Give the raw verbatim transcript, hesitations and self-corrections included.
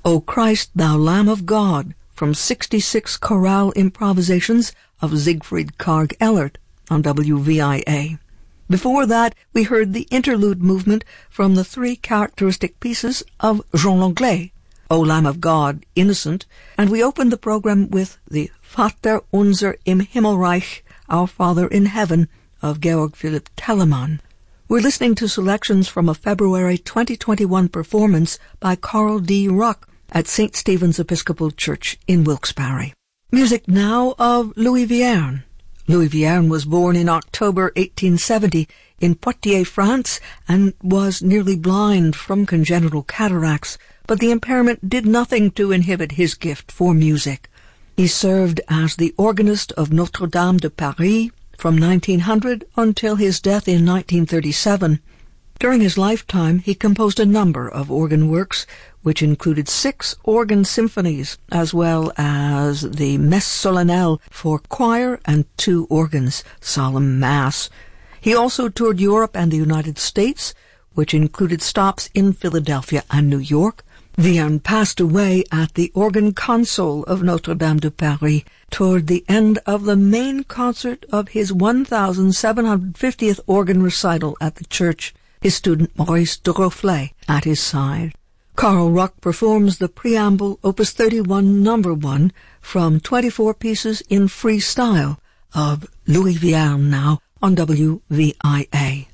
O Christ, Thou Lamb of God, from sixty-six chorale improvisations of Siegfried Karg-Ellert on W V I A. Before that, we heard the interlude movement from the three characteristic pieces of Jean Langlais, O Lamb of God, Innocent, and we opened the program with the Vater unser im Himmelreich, Our Father in Heaven, of Georg Philipp Telemann. We're listening to selections from a February twenty twenty-one performance by Carl D. Ruck at Saint Stephen's Episcopal Church in Wilkes-Barre. Music now of Louis Vierne. Louis Vierne was born in October eighteen seventy in Poitiers, France, and was nearly blind from congenital cataracts, but the impairment did nothing to inhibit his gift for music. He served as the organist of Notre-Dame de Paris from nineteen hundred until his death in nineteen thirty-seven. During his lifetime, he composed a number of organ works, which included six organ symphonies, as well as the Messe Solennelle for choir and two organs, Solemn Mass. He also toured Europe and the United States, which included stops in Philadelphia and New York. Vierne passed away at the organ console of Notre-Dame de Paris toward the end of the main concert of his one thousand seven hundred fiftieth organ recital at the church, his student Maurice de Rofflet at his side. Carl Ruck performs the preamble, Opus thirty-one, number one, from twenty-four pieces in free style of Louis Vierne now on W V I A.